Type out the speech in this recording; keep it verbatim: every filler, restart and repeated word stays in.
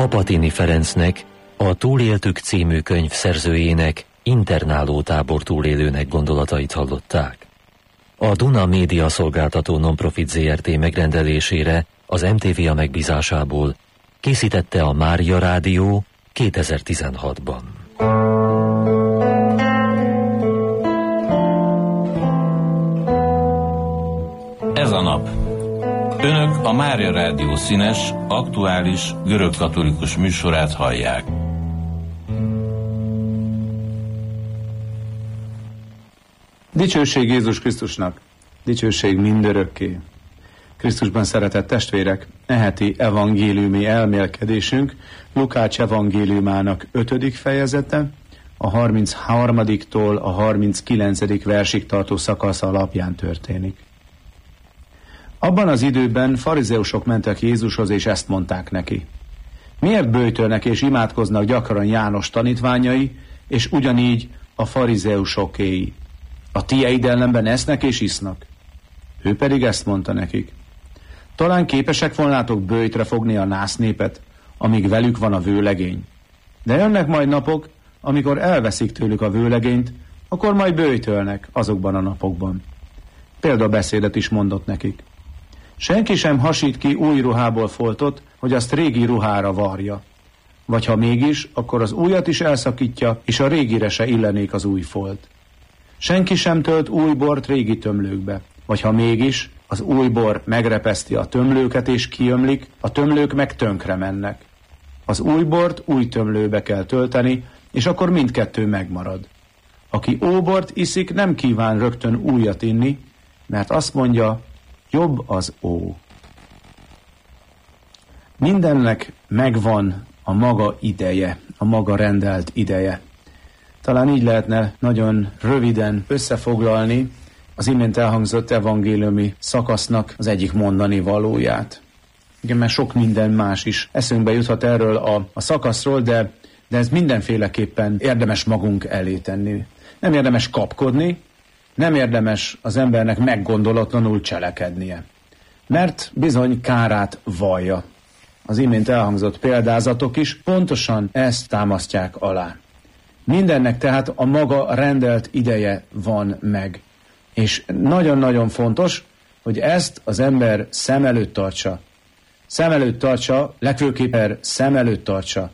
Apatini Ferencnek, a Túléltük című könyv szerzőjének, internálótábor túlélőnek gondolatait hallották. A Duna Média Szolgáltató Nonprofit zé er té megrendelésére az em té vé á megbízásából készítette a Mária Rádió kétezer-tizenhatban. Ez a nap. Önök a Mária Rádió színes, aktuális, görögkatolikus műsorát hallják. Dicsőség Jézus Krisztusnak, dicsőség mindörökké. Krisztusban szeretett testvérek, e heti evangéliumi elmélkedésünk Lukács evangéliumának ötödik fejezete, a harmincharmadiktól a harminckilencedik versig tartó szakasz alapján történik. Abban az időben farizeusok mentek Jézushoz, és ezt mondták neki: miért böjtölnek és imádkoznak gyakran János tanítványai, és ugyanígy a farizeusokéi? A tieid ellenben esznek és isznak. Ő pedig ezt mondta nekik: talán képesek volnátok böjtre fogni a nász népet, amíg velük van a vőlegény. De jönnek majd napok, amikor elveszik tőlük a vőlegényt, akkor majd böjtölnek azokban a napokban. Példabeszédet is mondott nekik. Senki sem hasít ki új ruhából foltot, hogy azt régi ruhára varja. Vagy ha mégis, akkor az újat is elszakítja, és a régire se illenék az új folt. Senki sem tölt új bort régi tömlőkbe, vagy ha mégis, az új bor megrepeszti a tömlőket és kiömlik, a tömlők meg tönkre mennek. Az új bort új tömlőbe kell tölteni, és akkor mindkettő megmarad. Aki óbort iszik, nem kíván rögtön újat inni, mert azt mondja, jobb az ó. Mindennek megvan a maga ideje, a maga rendelt ideje. Talán így lehetne nagyon röviden összefoglalni az imént elhangzott evangéliumi szakasznak az egyik mondani valóját. Igen, mert sok minden más is eszünkbe juthat erről a, a szakaszról, de, de ez mindenféleképpen érdemes magunk elé tenni. Nem érdemes kapkodni, nem érdemes az embernek meggondolatlanul cselekednie. Mert bizony kárát vallja. Az imént elhangzott példázatok is pontosan ezt támasztják alá. Mindennek tehát a maga rendelt ideje van meg. És nagyon-nagyon fontos, hogy ezt az ember szem előtt tartsa. Szem előtt tartsa, legfőképpen szem előtt tartsa,